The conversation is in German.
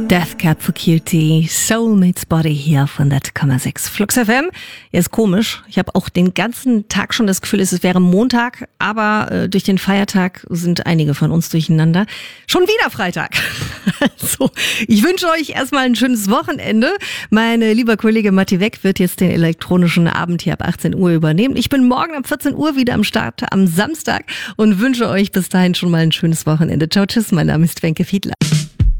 Death Cab for Cutie, Soulmates Body hier von der 100,6 Flux FM. Ja, ist komisch. Ich habe auch den ganzen Tag schon das Gefühl, es wäre Montag, aber durch den Feiertag sind einige von uns durcheinander. Schon wieder Freitag. Also, ich wünsche euch erstmal ein schönes Wochenende. Mein lieber Kollege Matti Weck wird jetzt den elektronischen Abend hier ab 18 Uhr übernehmen. Ich bin morgen ab 14 Uhr wieder am Start am Samstag und wünsche euch bis dahin schon mal ein schönes Wochenende. Ciao, tschüss, mein Name ist Wenke Fiedler.